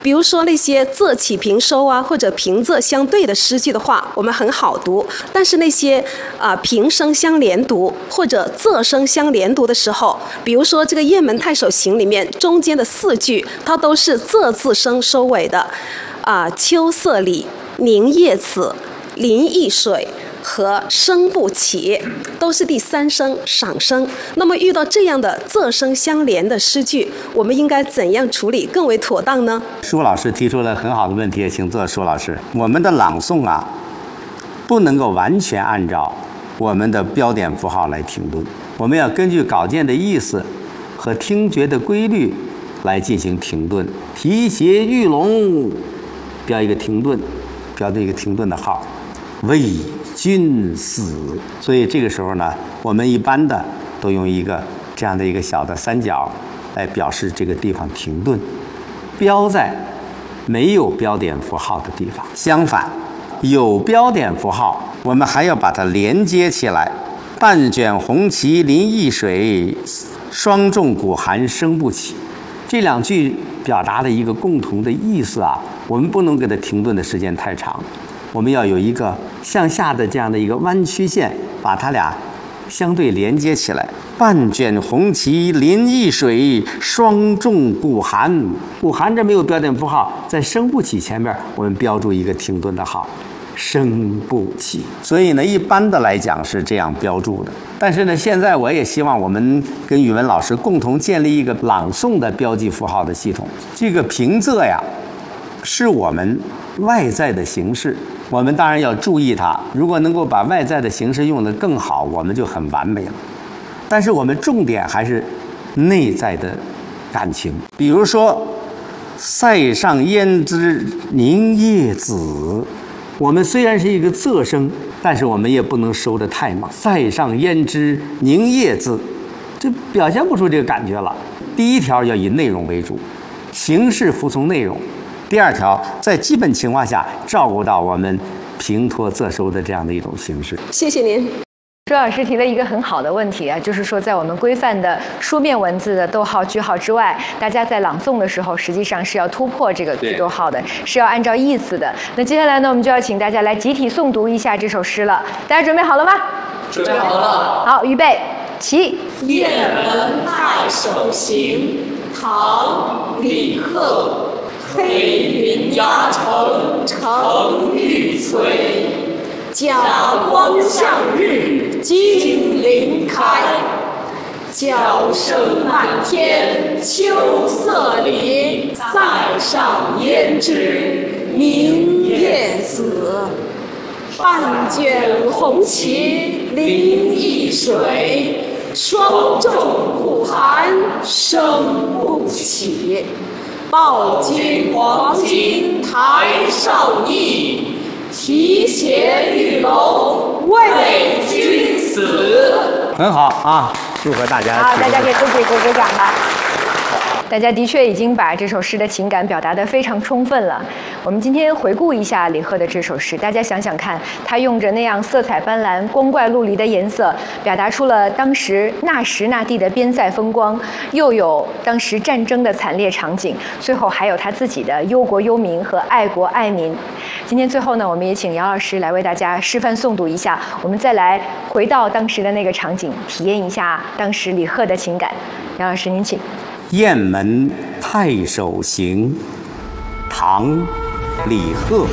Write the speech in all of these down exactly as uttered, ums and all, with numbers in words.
比如说那些仄起平收啊，或者平仄相对的诗句的话，我们很好读。但是那些啊、呃、平声相连读或者仄声相连读的时候，比如说这个《雁门太守行》里面中间的四句，它都是仄字声收尾的，啊、呃，秋色里、凝夜子、临沂水和声不起，都是第三声赏声。那么遇到这样的仄声相连的诗句，我们应该怎样处理更为妥当呢？ 舒老师提出了很好的问题，请坐，舒老师。我们的朗诵啊，不能够完全按照我们的标点符号来停顿，我们要根据稿件的意思和听觉的规律来进行停顿。提携玉龙，标一个停顿，标对一个停顿的号。为君死，所以这个时候呢，我们一般的都用一个这样的一个小的三角来表示这个地方停顿，标在没有标点符号的地方。相反，有标点符号，我们还要把它连接起来。半卷红旗临沂水，霜重鼓寒声不起。这两句表达的一个共同的意思啊，我们不能给它停顿的时间太长。我们要有一个向下的这样的一个弯曲线，把它俩相对连接起来。半卷红旗临沂水，霜重鼓寒。鼓寒这没有标点符号，在声不起前面我们标注一个停顿的号，声不起。所以呢，一般的来讲是这样标注的。但是呢，现在我也希望我们跟语文老师共同建立一个朗诵的标记符号的系统。这个平仄呀，是我们外在的形式，我们当然要注意它。如果能够把外在的形式用得更好，我们就很完美了。但是我们重点还是内在的感情。比如说“塞上胭脂凝夜紫”，我们虽然是一个仄声，但是我们也不能收得太猛。“塞上胭脂凝夜紫”，这表现不出这个感觉了。第一条要以内容为主，形式服从内容。第二条，在基本情况下照顾到我们平拖仄收的这样的一种形式。 谢谢您。 周老师提了一个很好的问题啊，就是说在我们规范的书面文字的逗号句号之外，大家在朗诵的时候实际上是要突破这个句逗号的，是要按照意思的。那接下来呢，我们就要请大家来集体诵读一下这首诗了。大家准备好了吗？ 准备好了。 好，预备起。 雁门太守行，唐·李贺。黑云压城城欲摧，甲光向日金鳞开。角声漫天秋色里，塞上胭脂凝夜紫。半卷红旗临沂水，霜重鼓寒声不起。报君黄金台上意，提携玉龙为君死。 很好啊，祝贺大家！ 好，大家给自己鼓鼓掌吧。大家的确已经把这首诗的情感表达得非常充分了。我们今天回顾一下李贺的这首诗，大家想想看，他用着那样色彩斑斓、光怪陆离的颜色，表达出了当时那时那地的边塞风光，又有当时战争的惨烈场景，最后还有他自己的忧国忧民和爱国爱民。今天最后呢，我们也请姚老师来为大家示范诵读一下，我们再来回到当时的那个场景，体验一下当时李贺的情感。姚老师，您请。 雁门太守行，唐·李贺。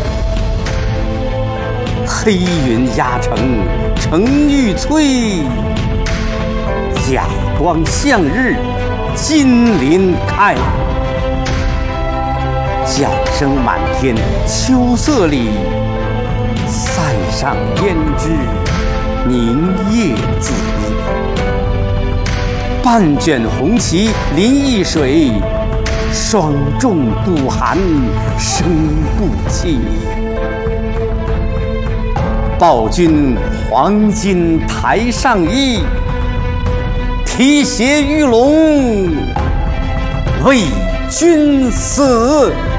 黑云压城城欲摧，甲光向日金鳞开。角声满天秋色里，塞上胭脂凝夜紫。半卷红旗临沂水，霜重鼓寒声不起。报君黄金台上意，提携玉龙为君死。